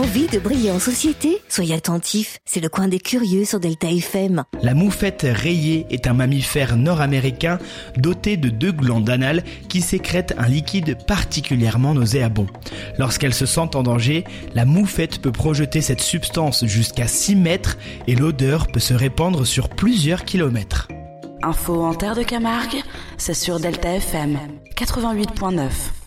Envie de briller en société ? Soyez attentifs, c'est le coin des curieux sur Delta FM. La moufette rayée est un mammifère nord-américain doté de 2 glandes anales qui sécrètent un liquide particulièrement nauséabond. Lorsqu'elle se sent en danger, la moufette peut projeter cette substance jusqu'à 6 mètres et l'odeur peut se répandre sur plusieurs kilomètres. Info en terre de Camargue, c'est sur Delta FM 88.9.